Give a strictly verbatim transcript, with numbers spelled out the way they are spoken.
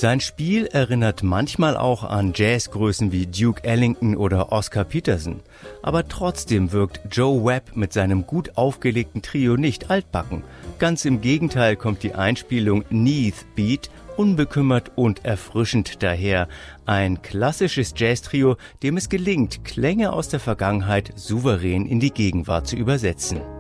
Sein Spiel erinnert manchmal auch an Jazzgrößen wie Duke Ellington oder Oscar Peterson. Aber trotzdem wirkt Joe Webb mit seinem gut aufgelegten Trio nicht altbacken. Ganz im Gegenteil kommt die Einspielung Neath Beat unbekümmert und erfrischend daher. Ein klassisches Jazz-Trio, dem es gelingt, Klänge aus der Vergangenheit souverän in die Gegenwart zu übersetzen.